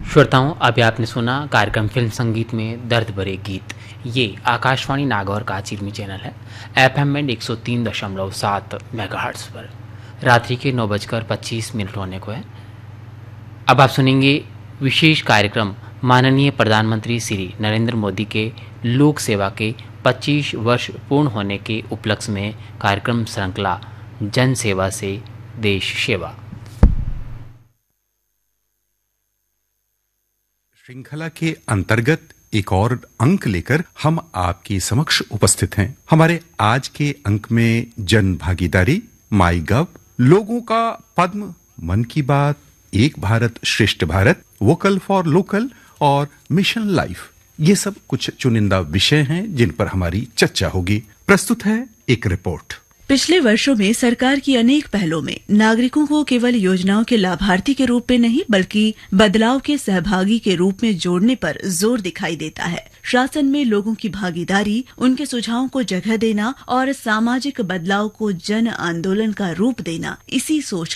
श्रोताओं, अभी आपने सुना कार्यक्रम फिल्म संगीत में दर्द भरे गीत। ये आकाशवाणी नागौर का चिरमी चैनल है। एफएम बैंड 103.7 मेगाहर्ट्ज पर रात्रि के 9:25 होने को है। अब आप सुनेंगे विशेष कार्यक्रम माननीय प्रधानमंत्री श्री नरेंद्र मोदी के लोक सेवा के 25 वर्ष पूर्ण होने के उपलक्ष्य में कार्यक्रम श्रृंखला जन सेवा से देश सेवा। श्रृंखला के अंतर्गत एक और अंक लेकर हम आपके समक्ष उपस्थित हैं। हमारे आज के अंक में जन भागीदारी, माई गव, लोगों का पद्म, मन की बात, एक भारत श्रेष्ठ भारत, वोकल फॉर लोकल और मिशन लाइफ, ये सब कुछ चुनिंदा विषय हैं जिन पर हमारी चर्चा होगी। प्रस्तुत है एक रिपोर्ट। पिछले वर्षों में सरकार की अनेक पहलों में नागरिकों को केवल योजनाओं के लाभार्थी के रूप में नहीं बल्कि बदलाव के सहभागी के रूप में जोड़ने पर जोर दिखाई देता है। शासन में लोगों की भागीदारी, उनके सुझावों को जगह देना और सामाजिक बदलाव को जन आंदोलन का रूप देना, इसी सोच